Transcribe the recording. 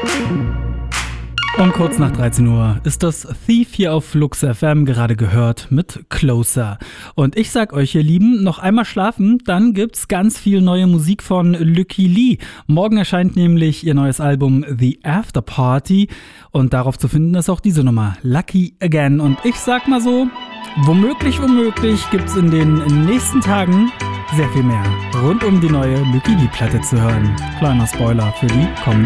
Um kurz nach 13 Uhr ist das Thief hier auf Flux FM gerade gehört mit Closer. Und ich sag euch, ihr Lieben, noch einmal schlafen, dann gibt's ganz viel neue Musik von Lykke Li. Morgen erscheint nämlich ihr neues Album The After Party und darauf zu finden ist auch diese Nummer, Lucky Again. Und ich sag mal so, womöglich gibt's in den nächsten Tagen sehr viel mehr rund um die neue Lykke Li Platte zu hören. Kleiner Spoiler für die kommende